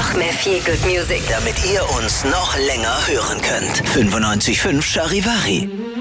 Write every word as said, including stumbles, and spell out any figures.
Noch mehr Feel Good Music, damit ihr uns noch länger hören könnt. fünfundneunzig Komma fünf Charivari.